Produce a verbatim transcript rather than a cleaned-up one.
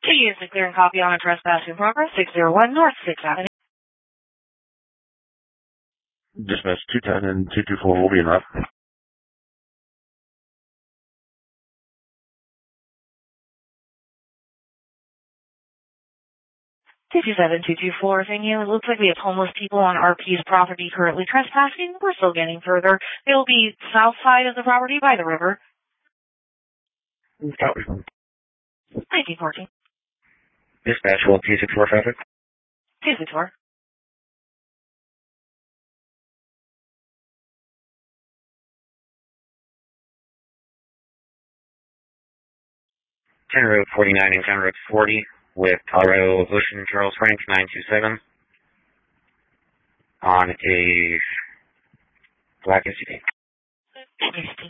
Please declare and copy on a trespass in progress, six oh one North sixth Avenue. Dispatch two ten and two two four will be in route. two two seven, two two four, thank you. It looks like we have homeless people on R P's property currently trespassing. We're still getting further. They will be south side of the property by the river. Copy. nineteen fourteen. Dispatch will T six four traffic. two six four. ten Road forty-nine and ten Road forty with Colorado Ocean Charles Frank nine two seven on a black S U V.